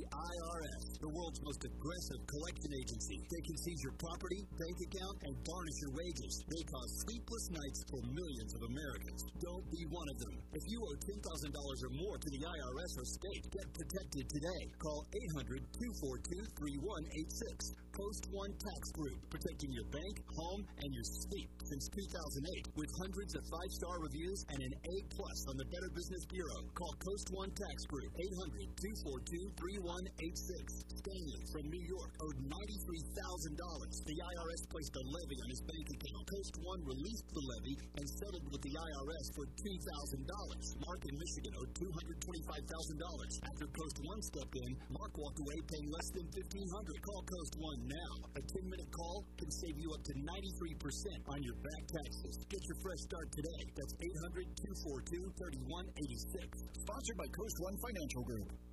The IRS, the world's most aggressive collection agency. They can seize your property, bank account, and garnish your wages. They cause sleepless nights for millions of Americans. Don't be one of them. If you owe $10,000 or more to the IRS or state, get protected today. Call 800-242-3186. Post One Tax Group, protecting your bank, home, and your sleep since 2008 with hundreds of 5-star reviews and an A+ on the Better Business Bureau. Call Coast One Tax Group, 800-242-3186. Stanley from New York owed $93,000. The IRS placed a levy on his bank account. Coast One released the levy and settled with the IRS for $2,000. Mark in Michigan owed $225,000. After Coast One stepped in, Mark walked away paying less than $1,500. Call Coast One now. A 10-minute call can save you up to 93% on your back taxes. Get your fresh start today. That's 800-242-3186. Sponsored by Coast One Financial Group.